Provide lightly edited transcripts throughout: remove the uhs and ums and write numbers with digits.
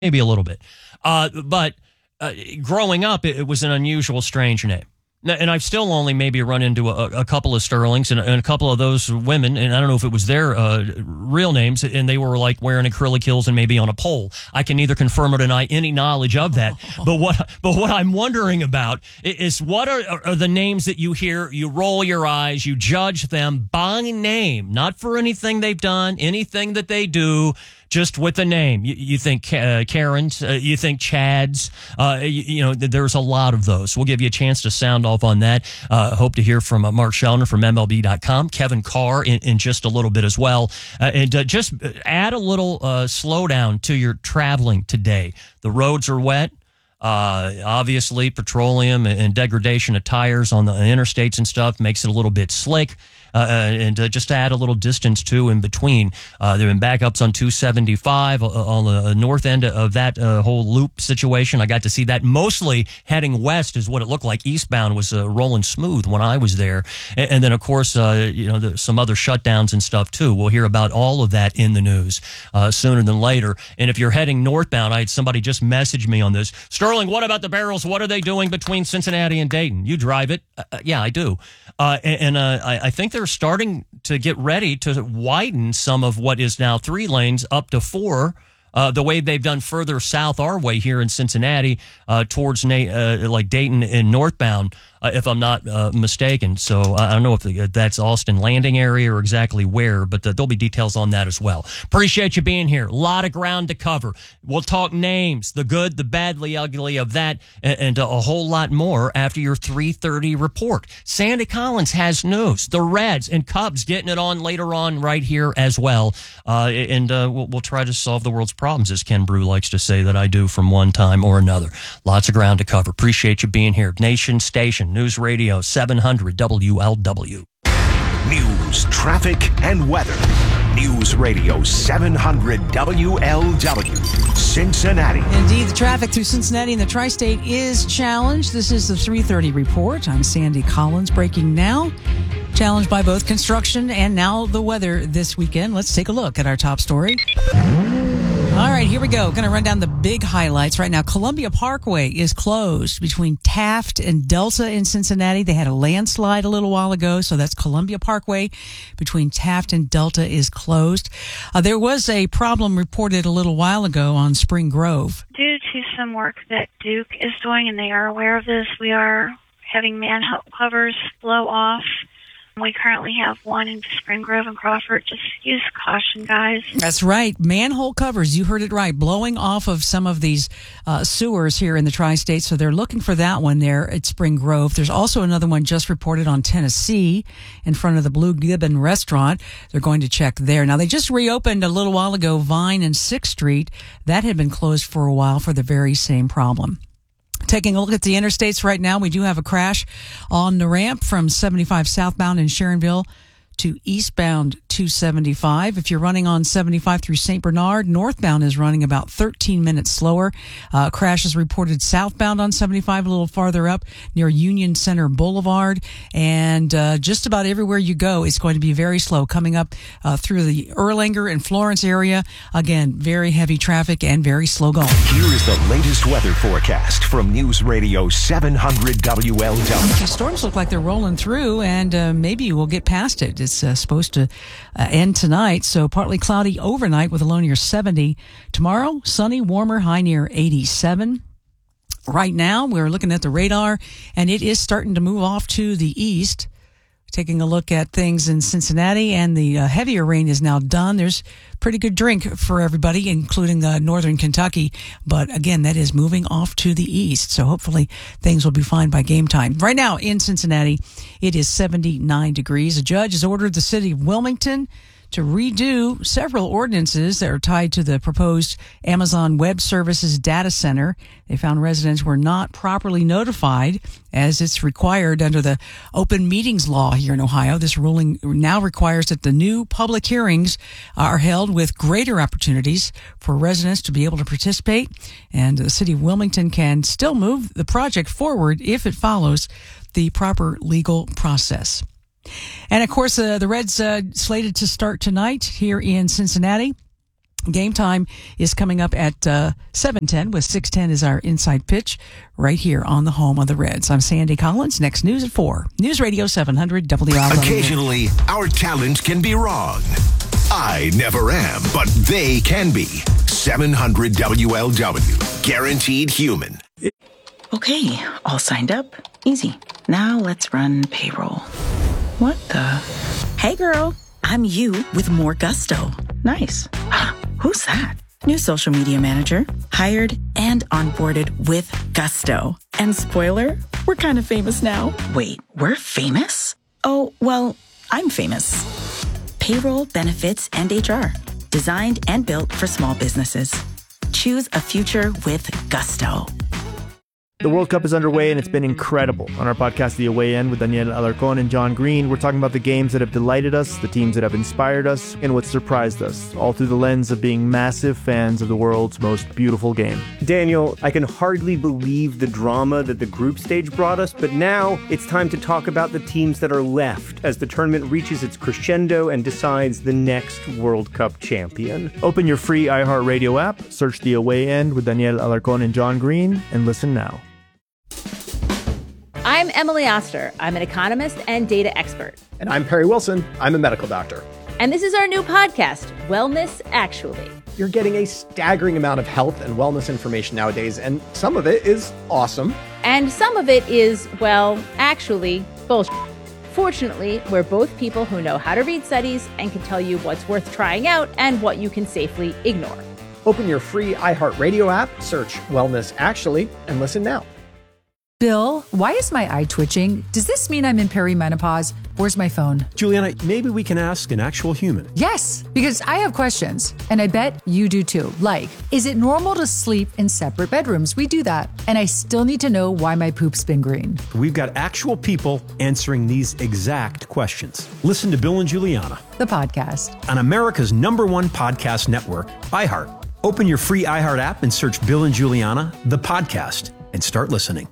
maybe a little bit. But growing up, it was an unusual, strange name. And I've still only maybe run into a couple of Sterlings and a couple of those women, and I don't know if it was their real names, and they were like wearing acrylic heels and maybe on a pole. I can neither confirm or deny any knowledge of that. But what I'm wondering about is what are the names that you hear, you roll your eyes, you judge them by name, not for anything they've done, anything that they do, just with the name. You think Karens, you think Chads, there's a lot of those. We'll give you a chance to sound off on that. Hope to hear from Mark Schellner from MLB.com, Kevin Carr in just a little bit as well. And just add a little slowdown to your traveling today. The roads are wet. Obviously, petroleum and degradation of tires on the interstates and stuff makes it a little bit slick. And just to add a little distance, too, in between. There have been backups on 275 on the north end of that whole loop situation. I got to see that. Mostly heading west is what it looked like. Eastbound was rolling smooth when I was there. And then, of course, there's some other shutdowns and stuff, too. We'll hear about all of that in the news sooner than later. And if you're heading northbound, I had somebody just message me on this. Sterling, what about the barrels? What are they doing between Cincinnati and Dayton? You drive it? Yeah, I do. I think they're starting to get ready to widen some of what is now 3 lanes up to 4, the way they've done further south our way here in Cincinnati towards like Dayton and northbound, if I'm not mistaken. So I don't know if that's Austin Landing area or exactly where, but there'll be details on that as well. Appreciate you being here. A lot of ground to cover. We'll talk names, the good, the bad, the ugly of that, and a whole lot more after your 3:30 report. Sandy Collins has news. The Reds and Cubs getting it on later on right here as well. We'll try to solve the world's problems, as Ken Brew likes to say that I do from one time or another. Lots of ground to cover. Appreciate you being here. Nation Station. News Radio 700 WLW. News, traffic, and weather. News Radio 700 WLW, Cincinnati. Indeed, the traffic through Cincinnati and the tri-state is challenged. This is the 3:30 report. I'm Sandy Collins, breaking now. Challenged by both construction and now the weather this weekend. Let's take a look at our top story. All right, here we go. Going to run down the big highlights right now. Columbia Parkway is closed between Taft and Delta in Cincinnati. They had a landslide a little while ago, so that's Columbia Parkway between Taft and Delta is closed. There was a problem reported a little while ago on Spring Grove. Due to some work that Duke is doing, and they are aware of this, we are having manhole covers blow off. We currently have one in Spring Grove and Crawford. Just use caution, guys. That's right. Manhole covers. You heard it right. Blowing off of some of these sewers here in the tri-state. So they're looking for that one there at Spring Grove. There's also another one just reported on Tennessee in front of the Blue Gibbon restaurant. They're going to check there. Now, they just reopened a little while ago Vine and 6th Street. That had been closed for a while for the very same problem. Taking a look at the interstates right now, we do have a crash on the ramp from 75 southbound in Sharonville to eastbound 275. If you're running on 75 through St. Bernard, northbound is running about 13 minutes slower. Crash is reported southbound on 75, a little farther up near Union Center Boulevard. And just about everywhere you go, it's going to be very slow coming up through the Erlanger and Florence area. Again, very heavy traffic and very slow going. Here is the latest weather forecast from News Radio 700 WLW. These storms look like they're rolling through, and maybe we'll get past it. It's supposed to end tonight, so partly cloudy overnight with a low near 70. Tomorrow, sunny, warmer, high near 87. Right now, we're looking at the radar, and it is starting to move off to the east. Taking a look at things in Cincinnati, and the heavier rain is now done. There's pretty good drink for everybody, including northern Kentucky. But again, that is moving off to the east. So hopefully things will be fine by game time. Right now in Cincinnati, it is 79 degrees. A judge has ordered the city of Wilmington to redo several ordinances that are tied to the proposed Amazon Web Services data center. They found residents were not properly notified, as it's required under the open meetings law here in Ohio. This ruling now requires that the new public hearings are held with greater opportunities for residents to be able to participate, and the city of Wilmington can still move the project forward if it follows the proper legal process. And, of course, the Reds slated to start tonight here in Cincinnati. Game time is coming up at 7:10 with 6:10 is our inside pitch right here on the home of the Reds. I'm Sandy Collins. Next news at 4. News Radio 700 WLW. Occasionally, our talent can be wrong. I never am, but they can be. 700 WLW. Guaranteed human. Okay, all signed up. Easy. Now let's run payroll. What the? Hey girl, I'm you with more gusto. Nice. Who's that? New social media manager. Hired and onboarded with gusto. And spoiler, we're kind of famous now. Wait, we're famous? Oh, well, I'm famous. Payroll, benefits, and HR. Designed and built for small businesses. Choose a future with gusto. The World Cup is underway and it's been incredible. On our podcast, The Away End, with Daniel Alarcón and John Green, we're talking about the games that have delighted us, the teams that have inspired us, and what surprised us, all through the lens of being massive fans of the world's most beautiful game. Daniel, I can hardly believe the drama that the group stage brought us, but now it's time to talk about the teams that are left as the tournament reaches its crescendo and decides the next World Cup champion. Open your free iHeartRadio app, search The Away End with Daniel Alarcón and John Green, and listen now. I'm Emily Oster. I'm an economist and data expert. And I'm Perry Wilson. I'm a medical doctor. And this is our new podcast, Wellness Actually. You're getting a staggering amount of health and wellness information nowadays, and some of it is awesome. And some of it is, well, actually, bullshit. Fortunately, we're both people who know how to read studies and can tell you what's worth trying out and what you can safely ignore. Open your free iHeartRadio app, search Wellness Actually, and listen now. Bill, why is my eye twitching? Does this mean I'm in perimenopause? Where's my phone? Juliana, maybe we can ask an actual human. Yes, because I have questions, and I bet you do too. Like, is it normal to sleep in separate bedrooms? We do that. And I still need to know why my poop's been green. We've got actual people answering these exact questions. Listen to Bill and Juliana, the podcast, on America's #1 podcast network, iHeart. Open your free iHeart app and search Bill and Juliana, the podcast, and start listening.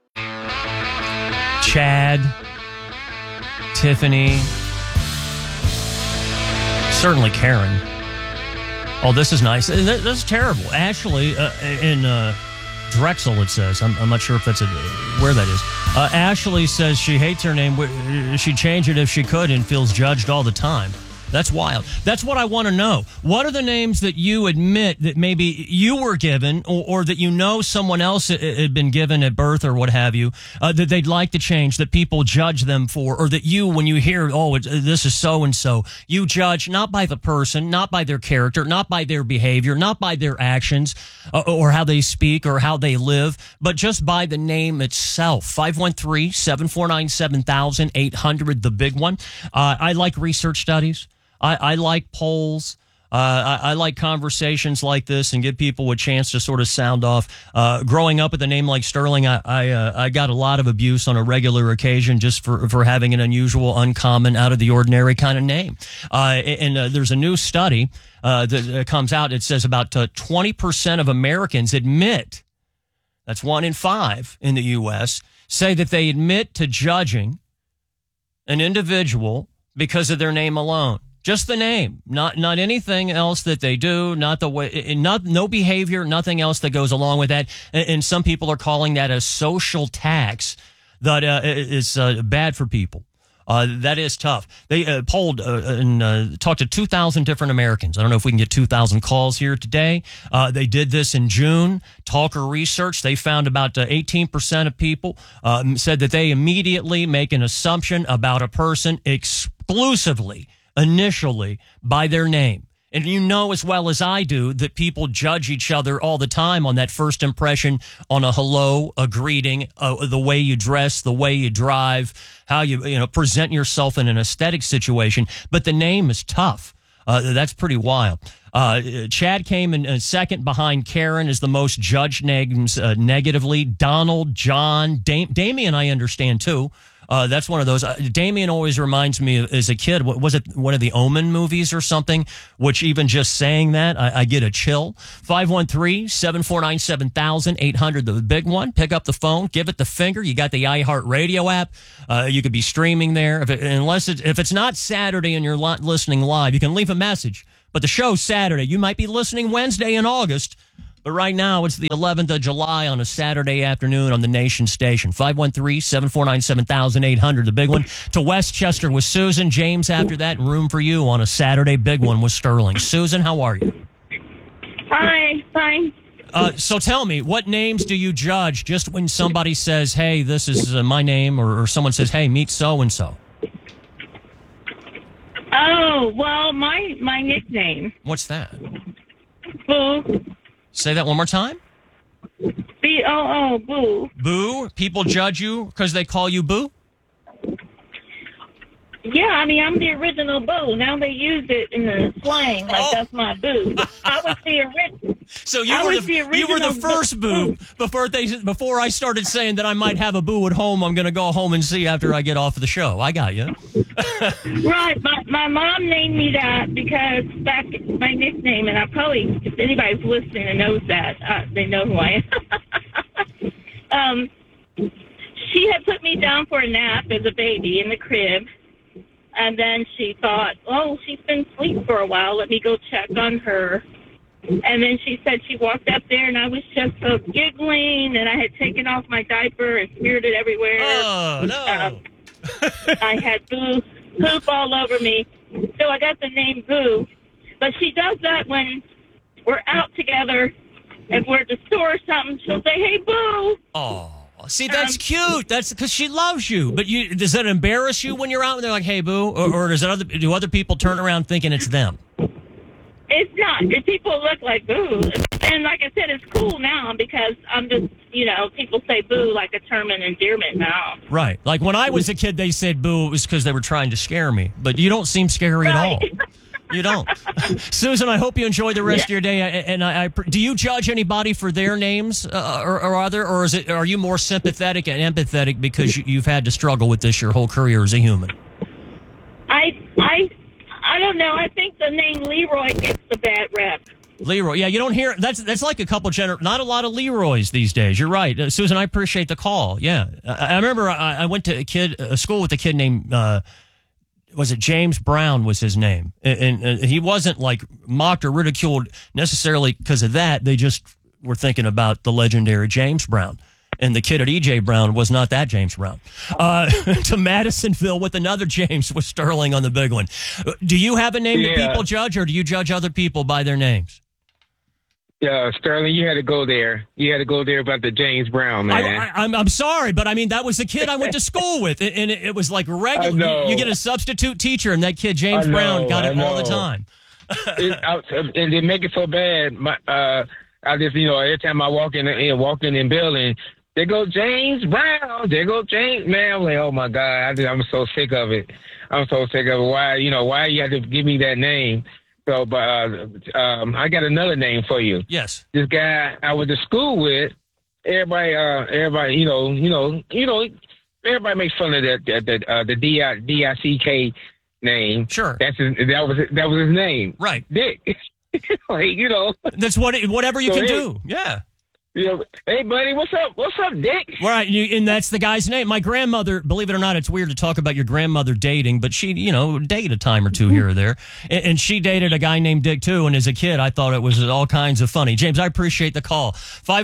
Chad, Tiffany, certainly Karen. Oh, this is nice. This is terrible. Ashley, in Drexel, it says. I'm not sure if that's where that is. Ashley says she hates her name. She'd change it if she could and feels judged all the time. That's wild. That's what I want to know. What are the names that you admit that maybe you were given or that you know someone else had been given at birth or what have you, that they'd like to change, that people judge them for, or that you, when you hear, oh, this is so-and-so, you judge not by the person, not by their character, not by their behavior, not by their actions or how they speak or how they live, but just by the name itself. 513-749-7000, 800, the big one. I like research studies. I like polls. I like conversations like this and give people a chance to sort of sound off. Growing up with a name like Sterling, I got a lot of abuse on a regular occasion just for having an unusual, uncommon, out of the ordinary kind of name. And there's a new study that comes out. It says about 20% of Americans admit, that's 1 in 5 in the U.S., say that they admit to judging an individual because of their name alone. Just the name, not anything else that they do, not the way, no behavior, nothing else that goes along with that. And some people are calling that a social tax that is bad for people. That is tough. They polled and talked to 2,000 different Americans. I don't know if we can get 2,000 calls here today. They did this in June. Talker Research, they found about 18% of people said that they immediately make an assumption about a person exclusively, initially, by their name. And you know as well as I do that people judge each other all the time on that first impression, on a hello, a greeting, the way you dress, the way you drive, how you present yourself in an aesthetic situation. But the name is tough. That's pretty wild. Chad came in second behind Karen as the most judged names negatively. Donald, John, Damien, I understand too. That's one of those. Damien always reminds me of, as a kid, what was it, one of the Omen movies or something, which even just saying that, I get a chill. 513-749-7000, 800, the big one. Pick up the phone, give it the finger. You got the iHeartRadio app. You could be streaming there. If it's not Saturday and you're listening live, you can leave a message. But the show's Saturday. You might be listening Wednesday in August, but right now it's the 11th of July on a Saturday afternoon on the Nation Station. 513-749-7800, the big one. To Westchester with Susan. James after that, and room for you on a Saturday big one with Sterling. Susan, how are you? Hi, fine. So tell me, what names do you judge just when somebody says, hey, this is my name, or someone says, hey, meet so-and-so? Oh, well, my nickname. What's that? Boo. Say that one more time. B-O-O, Boo. Boo? People judge you because they call you Boo? Yeah, I mean, I'm the original Boo. Now they use it in the slang, like that's my Boo. I was the original. So you were the first Boo before I started saying that I might have a Boo at home. I'm going to go home and see after I get off of the show. I got you. Right. My mom named me that because back my nickname, and I probably, if anybody's listening and knows that, they know who I am. She had put me down for a nap as a baby in the crib. And then she thought, oh, she's been asleep for a while. Let me go check on her. And then she said she walked up there, and I was just so giggling, and I had taken off my diaper and smeared it everywhere. Oh, no. I had poop all over me. So I got the name Boo. But she does that when we're out together. If we're at the store or something, she'll say, hey, Boo. Oh. See, that's cute. That's because she loves you. But does that embarrass you when you're out and they're like, hey, Boo? Or do other people turn around thinking it's them? It's not. People look like Boo. And like I said, it's cool now because I'm just, people say Boo like a term of endearment now. Right. Like when I was a kid, they said Boo. It was because they were trying to scare me. But you don't seem scary at all. You don't. Susan, I hope you enjoy the rest of your day. And do you judge anybody for their names or other, or are you more sympathetic and empathetic because you've had to struggle with this your whole career as a human? I don't know. I think the name Leroy gets the bad rep. Leroy, yeah, you don't hear that's like a couple not a lot of Leroys these days. You're right, Susan. I appreciate the call. Yeah, I remember I went to a school with a kid named. Was it James Brown was his name? And he wasn't like mocked or ridiculed necessarily because of that. They just were thinking about the legendary James Brown. And the kid at E.J. Brown was not that James Brown. To Madisonville with another James with Sterling on the big one. Do you have a name that people judge, or do you judge other people by their names? Yeah, Sterling, you had to go there. You had to go there about the James Brown, man. I'm sorry, but I mean, that was the kid I went to school with. And it was like regular. You get a substitute teacher, and that kid, James Brown, got it all the time. And they make it so bad. I just, every time I walk in the building, they go, James Brown. They go, James. Man, I'm like, oh, my God. I'm so sick of it. I'm so sick of it. Why you have to give me that name? So, but I got another name for you. Yes. This guy I went to school with, everybody, everybody makes fun of the D-I-C-K name. Sure. That was his name. Right. Dick. That's whatever you can do. Yeah. Hey, buddy, what's up? What's up, Dick? Right, and that's the guy's name. My grandmother, believe it or not, it's weird to talk about your grandmother dating, but she, dated a time or two here or there. And she dated a guy named Dick, too, and as a kid, I thought it was all kinds of funny. James, I appreciate the call.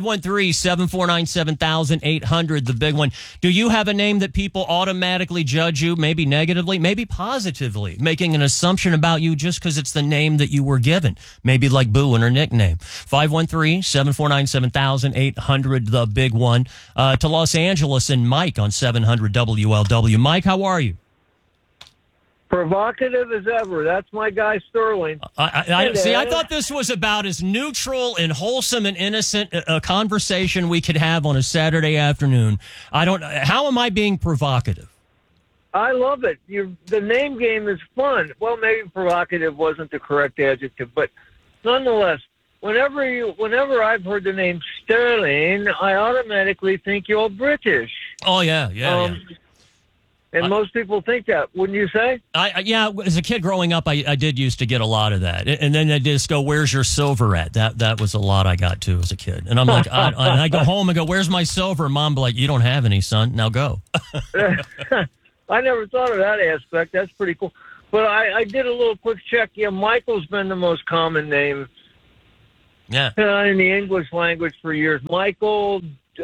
513-749-7800, the big one. Do you have a name that people automatically judge you, maybe negatively, maybe positively, making an assumption about you just because it's the name that you were given? Maybe like Boo in her nickname. 513-749-7800. 800, the big one. To Los Angeles and Mike on 700 WLW. Mike, how are you? Provocative as ever. That's my guy, Sterling. I thought this was about as neutral and wholesome and innocent a conversation we could have on a Saturday afternoon. How am I being provocative? I love it. The name game is fun. Well, maybe provocative wasn't the correct adjective, but nonetheless, whenever I've heard the name Sterling, I automatically think you're British. Oh, yeah. And most people think that, wouldn't you say? Yeah, as a kid growing up, I did used to get a lot of that. And then they just go, where's your silver at? That was a lot I got, too, as a kid. And I'm like, I go home and go, where's my silver? And Mom be like, you don't have any, son. Now go. I never thought of that aspect. That's pretty cool. But I did a little quick check. Yeah, Michael's been the most common name. Yeah. In the English language for years. Michael,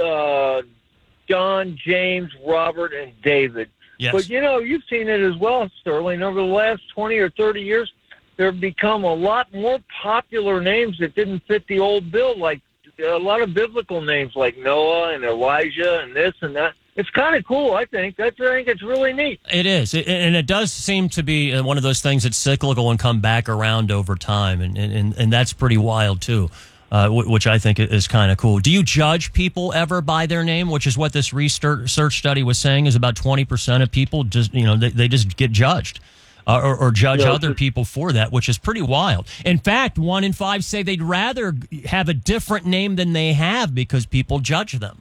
John, James, Robert, and David. Yes. But, you've seen it as well, Sterling. Over the last 20 or 30 years, there have become a lot more popular names that didn't fit the old bill, like a lot of biblical names like Noah and Elijah and this and that. It's kind of cool, I think. I think it's really neat. It is. And it does seem to be one of those things that's cyclical and come back around over time. And that's pretty wild, too. Which I think is kind of cool. Do you judge people ever by their name, which is what this research study was saying is about 20% of people just, they just get judged or judge other people for that, which is pretty wild. In fact, 1 in 5 say they'd rather have a different name than they have because people judge them.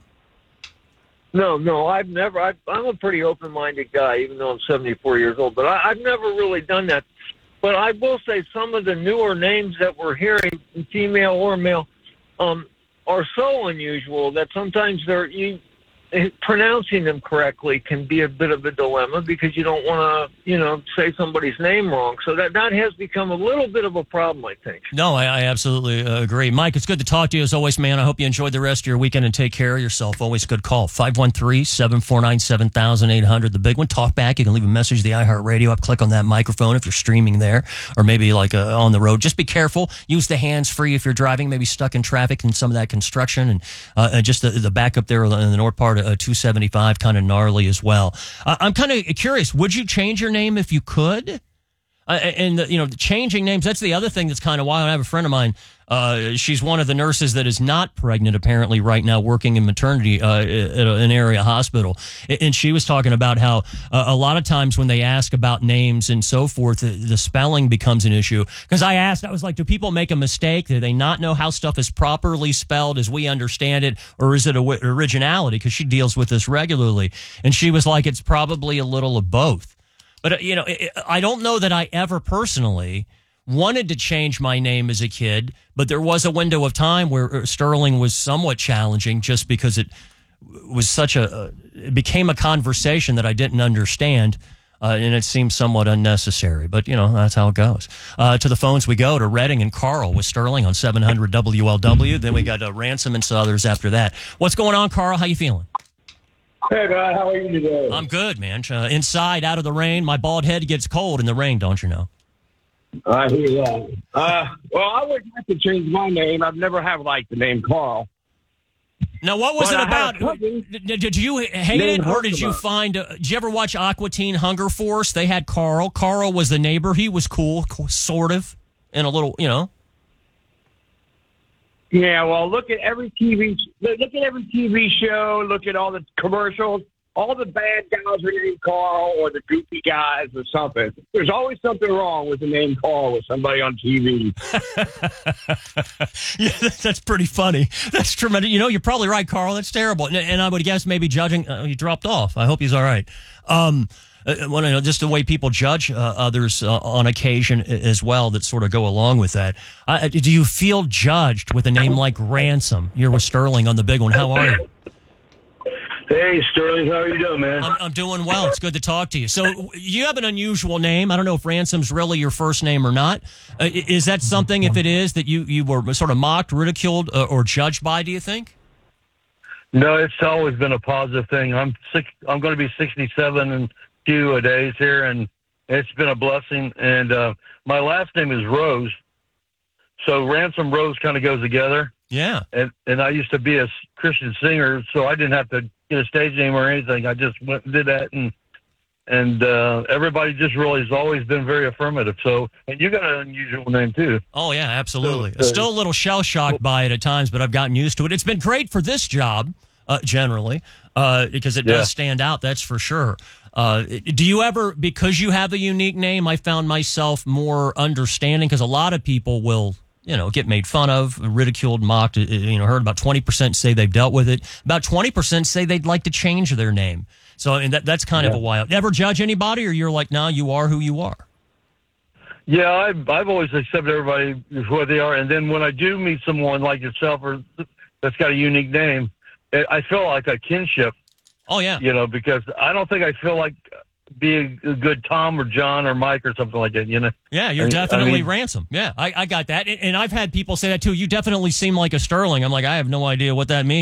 No, I've never. I'm a pretty open-minded guy, even though I'm 74 years old. But I've never really done that. But I will say some of the newer names that we're hearing, female or male, are so unusual that sometimes pronouncing them correctly can be a bit of a dilemma because you don't want to, say somebody's name wrong. So that has become a little bit of a problem, I think. No, I absolutely agree. Mike, it's good to talk to you as always, man. I hope you enjoyed the rest of your weekend and take care of yourself. Always a good call. 513-749-7800. The big one. Talk back. You can leave a message to the iHeartRadio app. Click on that microphone if you're streaming there or maybe on the road. Just be careful. Use the hands-free if you're driving, maybe stuck in traffic and some of that construction and just the back up there in the north part of 275, kind of gnarly as well. I'm kind of curious. Would you change your name if you could? Changing names, that's the other thing that's kind of wild. I have a friend of mine. She's one of the nurses that is not pregnant, apparently, right now, working in maternity at an area hospital. And she was talking about how a lot of times when they ask about names and so forth, the spelling becomes an issue. Because I was like, do people make a mistake? Do they not know how stuff is properly spelled as we understand it? Or is it originality? Because she deals with this regularly. And she was like, it's probably a little of both. But, I don't know that I ever personally wanted to change my name as a kid, but there was a window of time where Sterling was somewhat challenging just because it was it became a conversation that I didn't understand, and it seemed somewhat unnecessary. But, that's how it goes. To the phones we go to Redding and Carl with Sterling on 700 WLW. Then we got Ransom and some others after that. What's going on, Carl? How you feeling? Hey, man, how are you today? I'm good, man. Inside, out of the rain. My bald head gets cold in the rain, don't you know? I hear that. Well, I would like to change my name. I've never have liked the name Carl. Now, what was it about? Did you hate it, or did you find... did you ever watch Aqua Teen Hunger Force? They had Carl. Carl was the neighbor. He was cool, sort of, and a little, Yeah, well, look at every TV show. Look at all the commercials. All the bad guys are named Carl or the goofy guys or something. There's always something wrong with the name Carl with somebody on TV. Yeah, that's pretty funny. That's tremendous. You're probably right, Carl. That's terrible. And I would guess maybe judging, he dropped off. I hope he's all right. Just the way people judge others on occasion as well that sort of go along with that. Do you feel judged with a name like Ransom? You're with Sterling on the big one. How are you? Hey, Sterling, how are you doing, man? I'm doing well. It's good to talk to you. So you have an unusual name. I don't know if Ransom's really your first name or not. Is that something, if it is, that you were sort of mocked, ridiculed, or judged by, do you think? No, it's always been a positive thing. I'm going to be 67 in 2 days here, and it's been a blessing. And my last name is Rose. So Ransom Rose kind of goes together. Yeah. And I used to be a Christian singer, so I didn't have to get a stage name or anything. I just went and did that, and everybody just really has always been very affirmative. So, and you got an unusual name too. Oh yeah, absolutely. Still a little shell shocked by it at times, but I've gotten used to it. It's been great for this job, generally, because it does stand out. That's for sure. Do you ever, because you have a unique name, I found myself more understanding, because a lot of people will, get made fun of, ridiculed, mocked, heard about 20% say they've dealt with it. About 20% say they'd like to change their name. So, and that's kind of a wild. Ever judge anybody, or you're like, no, you are who you are? Yeah, I've always accepted everybody for what they are. And then when I do meet someone like yourself or that's got a unique name, I feel like a kinship. Oh, yeah. Because I don't think I feel like be a good Tom or John or Mike or something like that, you know? Yeah, you're definitely Ransom. Yeah, I got that. And I've had people say that too. You definitely seem like a Sterling. I'm like, I have no idea what that means.